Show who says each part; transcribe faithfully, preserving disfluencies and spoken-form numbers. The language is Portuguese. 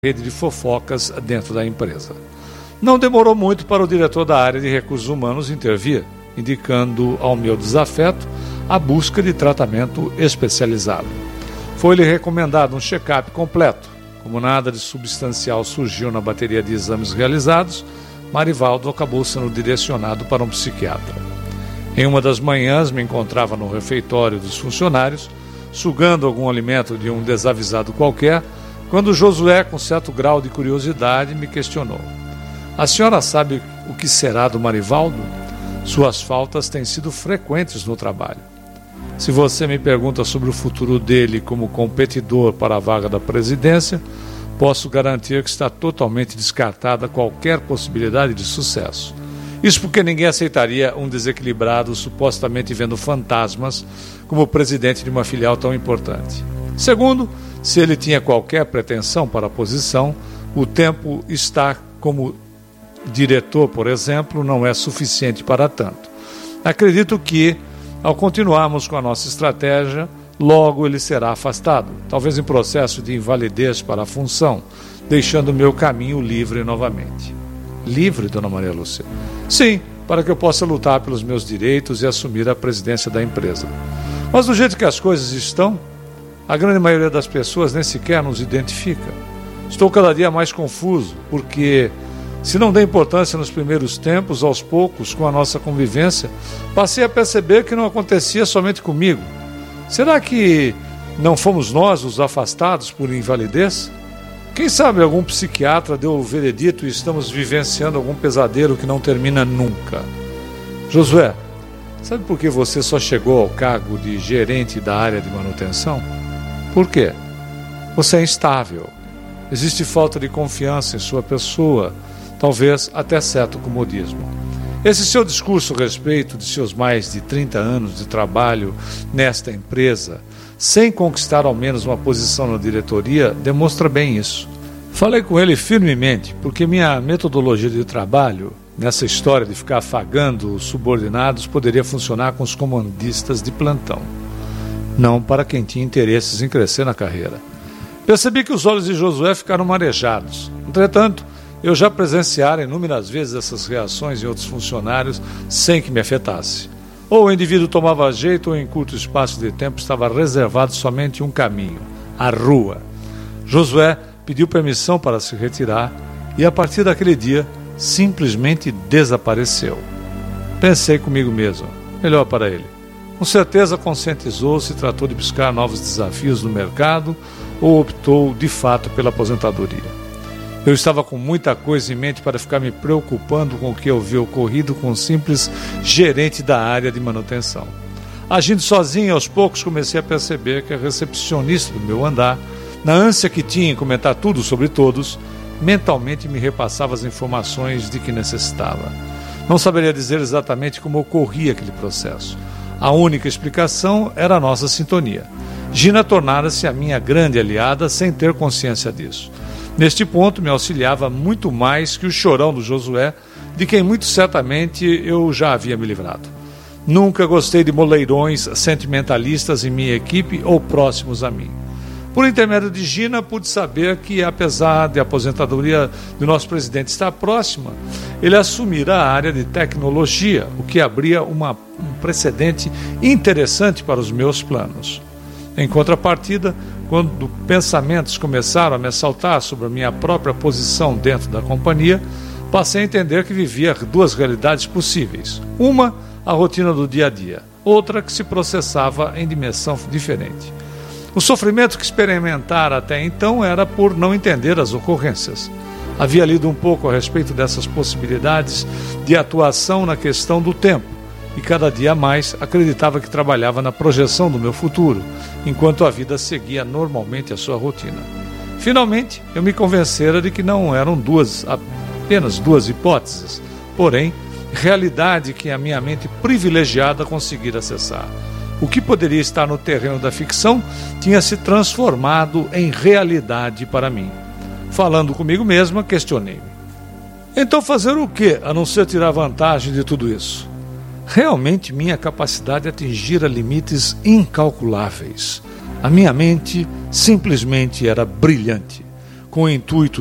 Speaker 1: rede de fofocas dentro da empresa. Não demorou muito para o diretor da área de recursos humanos intervir, indicando ao meu desafeto a busca de tratamento especializado. Foi-lhe recomendado um check-up completo. Como nada de substancial surgiu na bateria de exames realizados, Marivaldo acabou sendo direcionado para um psiquiatra. Em uma das manhãs me encontrava no refeitório dos funcionários, sugando algum alimento de um desavisado qualquer, quando Josué, com certo grau de curiosidade, me questionou. A senhora sabe o que será do Marivaldo? Suas faltas têm sido frequentes no trabalho. Se você me pergunta sobre o futuro dele como competidor para a vaga da presidência, posso garantir que está totalmente descartada qualquer possibilidade de sucesso. Isso porque ninguém aceitaria um desequilibrado supostamente vendo fantasmas como presidente de uma filial tão importante. Segundo, se ele tinha qualquer pretensão para a posição, o tempo está como diretor, por exemplo, não é suficiente para tanto. Acredito que, ao continuarmos com a nossa estratégia, logo ele será afastado, talvez em processo de invalidez para a função, deixando o meu caminho livre novamente. Livre, dona Maria Lúcia? Sim, para que eu possa lutar pelos meus direitos e assumir a presidência da empresa. Mas do jeito que as coisas estão, a grande maioria das pessoas nem sequer nos identifica. Estou cada dia mais confuso, porque, se não dei importância nos primeiros tempos, aos poucos, com a nossa convivência, passei a perceber que não acontecia somente comigo. Será que não fomos nós os afastados por invalidez? Quem sabe algum psiquiatra deu o veredito e estamos vivenciando algum pesadelo que não termina nunca. Josué, sabe por que você só chegou ao cargo de gerente da área de manutenção? Por quê? Você é instável. Existe falta de confiança em sua pessoa, talvez até certo comodismo. Esse seu discurso a respeito de seus mais de trinta anos de trabalho nesta empresa, sem conquistar ao menos uma posição na diretoria, demonstra bem isso. Falei com ele firmemente, porque minha metodologia de trabalho, nessa história de ficar afagando os subordinados, poderia funcionar com os comandistas de plantão, não para quem tinha interesses em crescer na carreira. Percebi que os olhos de Josué ficaram marejados. Entretanto, eu já presenciara inúmeras vezes essas reações em outros funcionários sem que me afetasse. Ou o indivíduo tomava jeito ou em curto espaço de tempo estava reservado somente um caminho, a rua. Josué pediu permissão para se retirar e a partir daquele dia simplesmente desapareceu. Pensei comigo mesmo, melhor para ele. Com certeza conscientizou-se e tratou de buscar novos desafios no mercado ou optou de fato pela aposentadoria. Eu estava com muita coisa em mente para ficar me preocupando com o que eu vi ocorrido com um simples gerente da área de manutenção. Agindo sozinho, aos poucos comecei a perceber que a recepcionista do meu andar, na ânsia que tinha em comentar tudo sobre todos, mentalmente me repassava as informações de que necessitava. Não saberia dizer exatamente como ocorria aquele processo. A única explicação era a nossa sintonia. Gina tornara-se a minha grande aliada sem ter consciência disso. Neste ponto me auxiliava muito mais que o chorão do Josué, de quem muito certamente eu já havia me livrado. Nunca gostei de moleirões sentimentalistas em minha equipe ou próximos a mim. Por intermédio de Gina, pude saber que, apesar de a aposentadoria do nosso presidente estar próxima, ele assumira a área de tecnologia, o que abria uma, um precedente interessante para os meus planos. Em contrapartida, quando pensamentos começaram a me assaltar sobre a minha própria posição dentro da companhia, passei a entender que vivia duas realidades possíveis. Uma, a rotina do dia a dia. Outra, que se processava em dimensão diferente. O sofrimento que experimentara até então era por não entender as ocorrências. Havia lido um pouco a respeito dessas possibilidades de atuação na questão do tempo, e cada dia mais acreditava que trabalhava na projeção do meu futuro, enquanto a vida seguia normalmente a sua rotina. Finalmente, eu me convencera de que não eram duas, apenas duas hipóteses, porém, realidade que a minha mente privilegiada conseguira acessar. O que poderia estar no terreno da ficção tinha se transformado em realidade para mim. Falando comigo mesma, questionei-me. Então fazer o quê, a não ser tirar vantagem de tudo isso? Realmente minha capacidade atingira limites incalculáveis. A minha mente simplesmente era brilhante. com o intuito